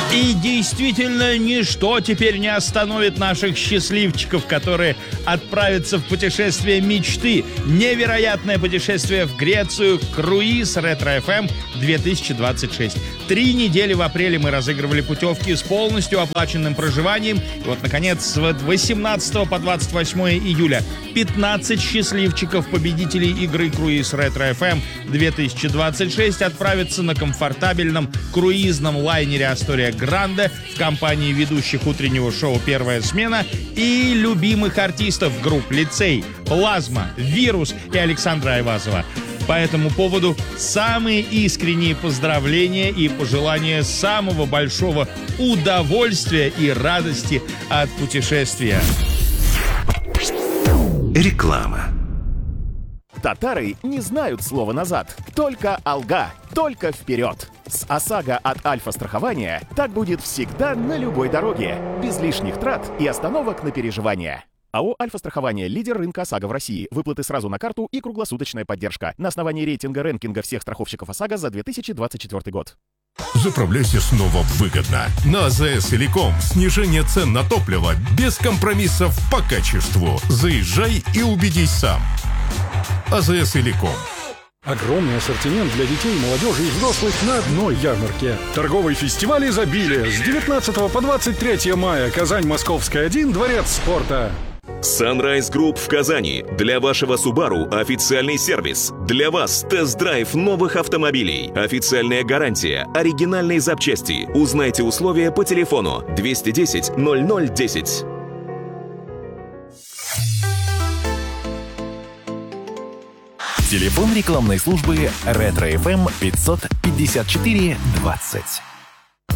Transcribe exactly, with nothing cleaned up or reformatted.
И действительно, ничто теперь не остановит наших счастливчиков, которые отправятся в путешествие мечты. Невероятное путешествие в Грецию, круиз Ретро-эф эм две тысячи двадцать шесть. Три недели в апреле мы разыгрывали путевки с полностью оплаченным проживанием. И вот, наконец, с восемнадцатого по двадцать восьмое июля пятнадцать счастливчиков, победителей игры круиз Ретро-эф эм две тысячи двадцать шесть, отправятся на комфортабельном круизном лайнере Астория Гранде в компании ведущих утреннего шоу «Первая смена» и любимых артистов групп «Лицей», «Плазма», «Вирус» и Александра Айвазова. По этому поводу самые искренние поздравления и пожелания самого большого удовольствия и радости от путешествия. Реклама. Татары не знают слова «назад», только «алга», только вперед. С ОСАГО от Альфа-страхования так будет всегда на любой дороге, без лишних трат и остановок на переживания. АО «Альфа-страхование» — лидер рынка ОСАГО в России. Выплаты сразу на карту и круглосуточная поддержка. На основании рейтинга рэнкинга всех страховщиков ОСАГО за две тысячи двадцать четвёртый год. Заправляйся снова выгодно. На АЗС Иликом снижение цен на топливо без компромиссов по качеству. Заезжай и убедись сам. АЗС Иликом. Огромный ассортимент для детей, молодежи и взрослых на одной ярмарке. Торговый фестиваль изобилия с девятнадцатого по двадцать третье мая. Казань, Московская, один, Дворец спорта. Sunrise Group в Казани. Для вашего Subaru официальный сервис. Для вас тест-драйв новых автомобилей. Официальная гарантия. Оригинальные запчасти. Узнайте условия по телефону двести десять ноль ноль десять. Телефон рекламной службы Ретро-эф эм пятьсот пятьдесят четыре двадцать.